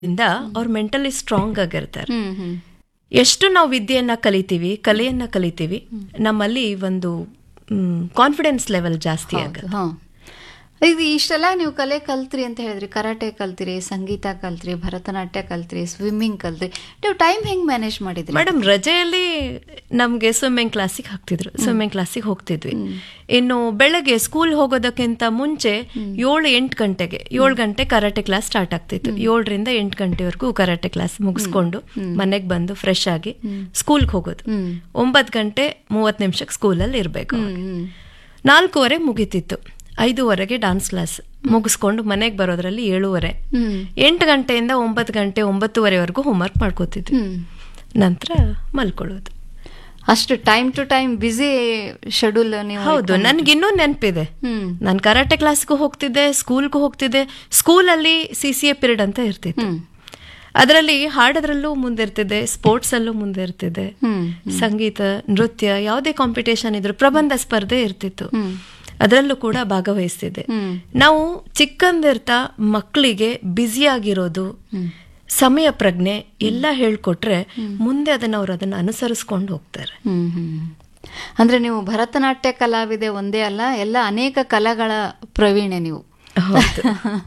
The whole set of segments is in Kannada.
ಇಂದ ಅವ್ರು ಮೆಂಟಲಿ ಸ್ಟ್ರಾಂಗ್ ಆಗಿರ್ತಾರೆ. ಎಷ್ಟು ನಾವು ವಿದ್ಯೆಯನ್ನ ಕಲಿತೀವಿ, ಕಲೆಯನ್ನ ಕಲಿತೀವಿ, ನಮ್ಮಲ್ಲಿ ಒಂದು ಕಾನ್ಫಿಡೆನ್ಸ್ ಲೆವೆಲ್ ಜಾಸ್ತಿ ಆಗುತ್ತೆ. ಇದು ಇಷ್ಟೆಲ್ಲ ನೀವು ಕಲೆ ಕಲ್ತ್ರಿ ಅಂತ ಹೇಳಿದ್ರಿ, ಕರಾಟೆ ಕಲ್ತ್ರಿ, ಸಂಗೀತ ಕಲ್ತ್ರಿ, ಭರತನಾಟ್ಯ ಕಲ್ತ್ರಿ, ಸ್ವಿಮ್ಮಿಂಗ್ ಕಲ್ತ್ರಿ. ನೀವು ಟೈಮ್ ಹೆಂಗ್ ಮ್ಯಾನೇಜ್ ಮಾಡಿದ್ರಿ? ಮೇಡಮ್, ರಜೆಯಲ್ಲಿ ನಮ್ಗೆ ಸ್ವಿಮ್ಮಿಂಗ್ ಕ್ಲಾಸಿಗೆ ಹಾಕ್ತಿದ್ರು, ಸ್ವಿಮ್ಮಿಂಗ್ ಕ್ಲಾಸಿಗೆ ಹೋಗ್ತಿದ್ವಿ. ಇನ್ನು ಬೆಳಗ್ಗೆ ಸ್ಕೂಲ್ ಹೋಗೋದಕ್ಕಿಂತ ಮುಂಚೆ 7-8 ಗಂಟೆಗೆ 7 ಗಂಟೆ ಕರಾಟೆ ಕ್ಲಾಸ್ ಸ್ಟಾರ್ಟ್ ಆಗ್ತಿತ್ತು. 7ರಿಂದ 8 ಗಂಟೆವರೆಗೂ ಕರಾಟೆ ಕ್ಲಾಸ್ ಮುಗಿಸ್ಕೊಂಡು ಮನೆಗೆ ಬಂದು ಫ್ರೆಶ್ ಆಗಿ ಸ್ಕೂಲ್ಗೆ ಹೋಗೋದು. 9 ಗಂಟೆ 30 ನಿಮಿಷಕ್ಕೆ ಸ್ಕೂಲಲ್ಲಿ ಇರಬೇಕು. 4:15 ಮುಗೀತಿತ್ತು. 5:15ಗೆ ಡಾನ್ಸ್ ಕ್ಲಾಸ್ ಮುಗಿಸ್ಕೊಂಡು ಮನೆಗೆ ಬರೋದ್ರಲ್ಲಿ 7:30. 8 ಗಂಟೆಯಿಂದ 9 ಗಂಟೆ 9:30ವರೆಗೂ ಹೋಮ್ವರ್ಕ್ ಮಾಡ್ಕೋತಿದ್ವಿ. ನಂತರ ಮಲ್ಕೊಳ್ಳೋದು. ಅಷ್ಟು time to time busy schedule ನೀವು. ಹೌದು, ನನ್ಗಿನ್ನೂ ನೆನಪಿದೆ. ನಾನು ಕರಾಟೆ ಕ್ಲಾಸ್ಗೂ ಹೋಗ್ತಿದ್ದೆ, ಸ್ಕೂಲ್ಗೂ ಹೋಗ್ತಿದ್ದೆ. ಸ್ಕೂಲಲ್ಲಿ CCA ಪೀರಿಯಡ್ ಅಂತ ಇರ್ತಿತ್ತು. ಅದರಲ್ಲಿ ಹಾಡೋದ್ರಲ್ಲೂ ಮುಂದಿರ್ತಿದ್ದೆ, ಸ್ಪೋರ್ಟ್ಸ್ ಅಲ್ಲೂ ಮುಂದಿರ್ತಿದ್ದೆ. ಸಂಗೀತ, ನೃತ್ಯ, ಯಾವುದೇ ಕಾಂಪಿಟೇಷನ್ ಇದ್ರು, ಪ್ರಬಂಧ ಸ್ಪರ್ಧೆ ಇರ್ತಿತ್ತು, ಅದರಲ್ಲೂ ಕೂಡ ಭಾಗವಹಿಸ್ತಿದ್ದೆ. ನಾವು ಚಿಕ್ಕಂದಿರ್ತಾ ಮಕ್ಕಳಿಗೆ ಬ್ಯುಸಿಯಾಗಿರೋದು, ಸಮಯ ಪ್ರಜ್ಞೆ ಎಲ್ಲ ಹೇಳ್ಕೊಟ್ರೆ ಮುಂದೆ ಅದನ್ನ ಅನುಸರಿಸ್ಕೊಂಡು ಹೋಗ್ತಾರೆ. ಅಂದ್ರೆ ನೀವು ಭರತನಾಟ್ಯ ಕಲಾವಿದೆ ಒಂದೇ ಅಲ್ಲ, ಎಲ್ಲ ಅನೇಕ ಕಲೆಗಳ ಪ್ರವೀಣೆ ನೀವು. ಹೌದು,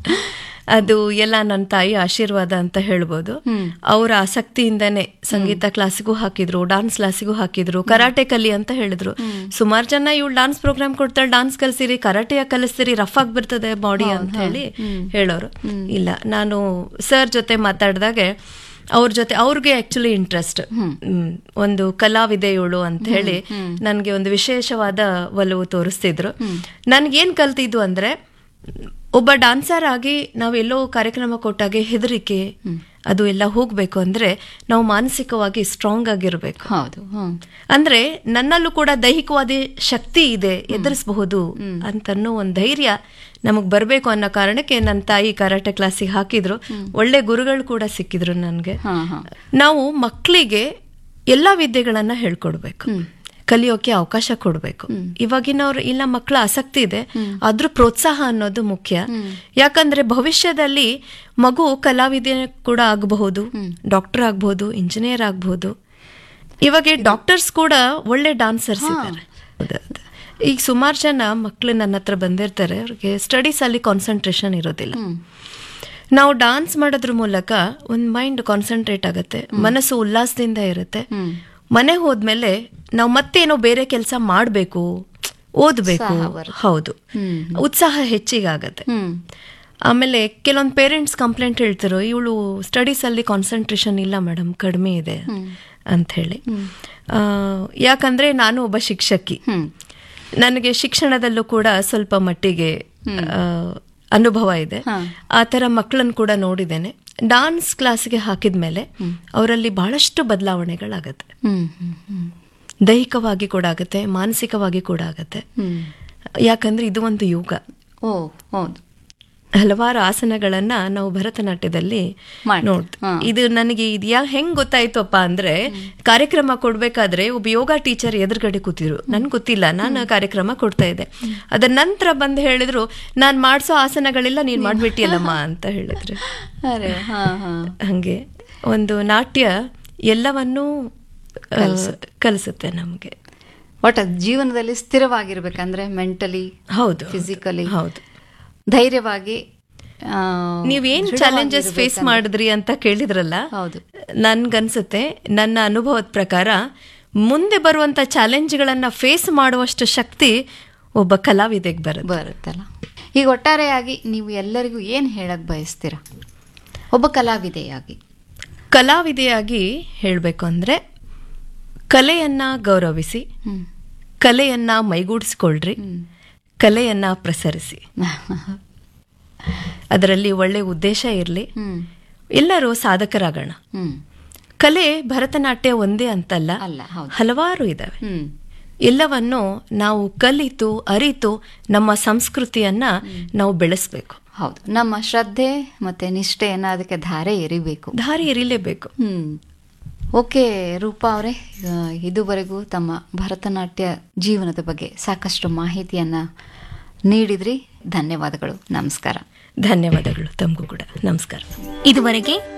ಅದು ಎಲ್ಲ ನನ್ನ ತಾಯಿ ಆಶೀರ್ವಾದ ಅಂತ ಹೇಳ್ಬೋದು. ಅವರ ಆಸಕ್ತಿಯಿಂದನೇ ಸಂಗೀತ ಕ್ಲಾಸಿಗೂ ಹಾಕಿದ್ರು, ಡಾನ್ಸ್ ಕ್ಲಾಸಿಗೂ ಹಾಕಿದ್ರು, ಕರಾಟೆ ಕಲಿ ಅಂತ ಹೇಳಿದ್ರು. ಸುಮಾರು ಜನ ಇವಳು ಡಾನ್ಸ್ ಪ್ರೋಗ್ರಾಮ್ ಕೊಡ್ತಾಳೆ, ಡಾನ್ಸ್ ಕಲಿಸಿರಿ, ಕರಾಟೆಯ ಕಲಿಸ್ತೀರಿ, ರಫ್ ಆಗಿ ಬರ್ತದೆ ಬಾಡಿ ಅಂತ ಹೇಳೋರು. ಇಲ್ಲ, ನಾನು ಸರ್ ಜೊತೆ ಮಾತಾಡಿದಾಗೆ ಅವ್ರ ಜೊತೆ ಅವ್ರಿಗೆ ಆಕ್ಚುಲಿ ಇಂಟ್ರೆಸ್ಟ್, ಒಂದು ಕಲಾವಿದೆ ಇವಳು ಅಂತ ಹೇಳಿ ನನ್ಗೆ ಒಂದು ವಿಶೇಷವಾದ ಒಲವು ತೋರಿಸ್ತಿದ್ರು. ನನ್ಗೇನ್ ಕಲ್ತಿದ್ದು ಅಂದ್ರೆ, ಒಬ್ಬ ಡಾನ್ಸರ್ ಆಗಿ ನಾವೆಲ್ಲೋ ಕಾರ್ಯಕ್ರಮ ಕೊಟ್ಟಾಗೆ ಹೆದರಿಕೆ ಅದು ಎಲ್ಲ ಹೋಗ್ಬೇಕು ಅಂದ್ರೆ ನಾವು ಮಾನಸಿಕವಾಗಿ ಸ್ಟ್ರಾಂಗ್ ಆಗಿರ್ಬೇಕು. ಹೌದು, ಅಂದ್ರೆ ನನ್ನಲ್ಲೂ ಕೂಡ ದೈಹಿಕವಾದ ಶಕ್ತಿ ಇದೆ, ಎದುರಿಸಬಹುದು ಅಂತನ್ನೋ ಒಂದು ಧೈರ್ಯ ನಮಗ್ ಬರ್ಬೇಕು ಅನ್ನೋ ಕಾರಣಕ್ಕೆ ನನ್ನ ತಾಯಿ ಕರಾಟೆ ಕ್ಲಾಸಿಗೆ ಹಾಕಿದ್ರು. ಒಳ್ಳೆ ಗುರುಗಳು ಕೂಡ ಸಿಕ್ಕಿದ್ರು ನನ್ಗೆ. ನಾವು ಮಕ್ಕಳಿಗೆ ಎಲ್ಲಾ ವಿದ್ಯೆಗಳನ್ನ ಹೇಳ್ಕೊಡ್ಬೇಕು, ಕಲಿಯೋಕೆ ಅವಕಾಶ ಕೊಡ್ಬೇಕು. ಇವಾಗಿನವ್ರು ಇಲ್ಲ, ಮಕ್ಕಳ ಆಸಕ್ತಿ ಇದೆ, ಅದ್ರ ಪ್ರೋತ್ಸಾಹ ಅನ್ನೋದು ಮುಖ್ಯ. ಯಾಕಂದ್ರೆ ಭವಿಷ್ಯದಲ್ಲಿ ಮಗು ಕಲಾವಿದೆ ಕೂಡ ಆಗಬಹುದು, ಡಾಕ್ಟರ್ ಆಗ್ಬಹುದು, ಇಂಜಿನಿಯರ್ ಆಗ್ಬಹುದು. ಇವಾಗ ಡಾಕ್ಟರ್ಸ್ ಕೂಡ ಒಳ್ಳೆ ಡಾನ್ಸರ್ಸ್ ಇದ್ದಾರೆ. ಈಗ ಸುಮಾರು ಜನ ಮಕ್ಕಳು ನನ್ನ ಹತ್ರ ಬಂದಿರ್ತಾರೆ, ಅವ್ರಿಗೆ ಸ್ಟಡೀಸ್ ಅಲ್ಲಿ ಕಾನ್ಸಂಟ್ರೇಷನ್ ಇರೋದಿಲ್ಲ. ನಾವು ಡಾನ್ಸ್ ಮಾಡೋದ್ರ ಮೂಲಕ ಒಂದ್ ಮೈಂಡ್ ಕಾನ್ಸಂಟ್ರೇಟ್ ಆಗುತ್ತೆ, ಮನಸ್ಸು ಉಲ್ಲಾಸದಿಂದ ಇರುತ್ತೆ. ಮನೆ ಹೋದ್ಮೇಲೆ ನಾವು ಮತ್ತೇನೋ ಬೇರೆ ಕೆಲಸ ಮಾಡ್ಬೇಕು, ಓದ್ಬೇಕು, ಹೌದು, ಉತ್ಸಾಹ ಹೆಚ್ಚಿಗಾಗತ್ತೆ. ಆಮೇಲೆ ಕೆಲವೊಂದು ಪೇರೆಂಟ್ಸ್ ಕಂಪ್ಲೇಂಟ್ ಹೇಳ್ತಿರೋ, ಇವಳು ಸ್ಟಡೀಸ್ ಅಲ್ಲಿ ಕಾನ್ಸಂಟ್ರೇಷನ್ ಇಲ್ಲ ಮೇಡಮ್, ಕಡಿಮೆ ಇದೆ ಅಂತ ಹೇಳಿ. ಯಾಕಂದ್ರೆ ನಾನು ಒಬ್ಬ ಶಿಕ್ಷಕಿ, ನನಗೆ ಶಿಕ್ಷಣದಲ್ಲೂ ಕೂಡ ಸ್ವಲ್ಪ ಮಟ್ಟಿಗೆ ಅನುಭವ ಇದೆ. ಆ ತರ ಮಕ್ಕಳನ್ನು ಕೂಡ ನೋಡಿದ್ದೇನೆ. ಡಾನ್ಸ್ ಕ್ಲಾಸ್ಗೆ ಹಾಕಿದ್ಮೇಲೆ ಅವರಲ್ಲಿ ಬಹಳಷ್ಟು ಬದಲಾವಣೆಗಳಾಗತ್ತೆ. ದೈಹಿಕವಾಗಿ ಕೂಡ ಆಗತ್ತೆ, ಮಾನಸಿಕವಾಗಿ ಕೂಡ ಆಗತ್ತೆ. ಯಾಕಂದ್ರೆ ಇದು ಒಂದು ಯೋಗ. ಹಲವಾರು ಆಸನಗಳನ್ನ ನಾವು ಭರತನಾಟ್ಯದಲ್ಲಿ ನೋಡ್ತೀವಿ. ಇದು ನನಗೆ ಹೆಂಗ್ ಗೊತ್ತಾಯ್ತಪ್ಪ ಅಂದ್ರೆ, ಕಾರ್ಯಕ್ರಮ ಕೊಡ್ಬೇಕಾದ್ರೆ ಒಬ್ಬ ಯೋಗ ಟೀಚರ್ ಎದುರುಗಡೆ ಕೂತಿದ್ರು, ನನ್ ಗೊತ್ತಿಲ್ಲ, ನಾನು ಕಾರ್ಯಕ್ರಮ ಕೊಡ್ತಾ ಇದ್ದೆ. ಅದರ ನಂತರ ಬಂದು ಹೇಳಿದ್ರು, ನಾನ್ ಮಾಡ್ಸೋ ಆಸನಗಳೆಲ್ಲ ನೀನ್ ಮಾಡ್ಬಿಟ್ಟಿಯಲ್ಲಮ್ಮ ಅಂತ ಹೇಳಿದ್ರು. ಹಂಗೆ ಒಂದು ನಾಟ್ಯ ಎಲ್ಲವನ್ನೂ ಕಲಿಸುತ್ತೆ ನಮ್ಗೆ. ಒಟ್ಟ ಜೀವನದಲ್ಲಿ ಸ್ಥಿರವಾಗಿರ್ಬೇಕಂದ್ರೆ ಮೆಂಟಲಿ, ಹೌದು, ಫಿಸಿಕಲಿ, ಹೌದು, ಧೈರ್ಯವಾಗಿ. ನೀವೇನ್ ಚಾಲೆಂಜಸ್ ಫೇಸ್ ಮಾಡಿದ್ರಿ ಅಂತ ಕೇಳಿದ್ರಲ್ಲ, ಹೌದು, ನನ್ಗನ್ಸುತ್ತೆ ನನ್ನ ಅನುಭವದ ಪ್ರಕಾರ ಮುಂದೆ ಬರುವಂತ ಚಾಲೆಂಜ್ಗಳನ್ನ ಫೇಸ್ ಮಾಡುವಷ್ಟು ಶಕ್ತಿ ಒಬ್ಬ ಕಲಾವಿದೆಗೆ ಬರುತ್ತಲ್ಲ. ಈಗ ಒಟ್ಟಾರೆಯಾಗಿ ನೀವು ಎಲ್ಲರಿಗೂ ಏನ್ ಹೇಳಕ್ ಬಯಸ್ತೀರಾ ಒಬ್ಬ ಕಲಾವಿದೆಯಾಗಿ ಹೇಳ್ಬೇಕು ಅಂದ್ರೆ, ಕಲೆಯನ್ನ ಗೌರವಿಸಿ, ಕಲೆಯನ್ನ ಮೈಗೂಡಿಸ್ಕೊಳ್ರಿ, ಕಲೆಯನ್ನ ಪ್ರಸರಿಸಿ, ಅದರಲ್ಲಿ ಒಳ್ಳೆ ಉದ್ದೇಶ ಇರಲಿ, ಎಲ್ಲರೂ ಸಾಧಕರಾಗೋಣ. ಕಲೆ ಭರತನಾಟ್ಯ ಒಂದೇ ಅಂತಲ್ಲ, ಹಲವಾರು ಇದಾವೆ. ಎಲ್ಲವನ್ನು ನಾವು ಕಲಿತು ಅರಿತು ನಮ್ಮ ಸಂಸ್ಕೃತಿಯನ್ನ ನಾವು ಬೆಳೆಸ್ಬೇಕು. ಹೌದು, ನಮ್ಮ ಶ್ರದ್ಧೆ ಮತ್ತೆ ನಿಷ್ಠೆಯನ್ನ ಅದಕ್ಕೆ ದಾರಿ ಎರಿಲೇಬೇಕು. ಓಕೆ ರೂಪಾ ಅವರೇ, ಇದುವರೆಗೂ ತಮ್ಮ ಭರತನಾಟ್ಯ ಜೀವನದ ಬಗ್ಗೆ ಸಾಕಷ್ಟು ಮಾಹಿತಿಯನ್ನ ನೀಡಿದ್ರಿ. ಧನ್ಯವಾದಗಳು. ನಮಸ್ಕಾರ. ಧನ್ಯವಾದಗಳು ತಮಗೂ ಕೂಡ. ನಮಸ್ಕಾರ. ಇದುವರೆಗೆ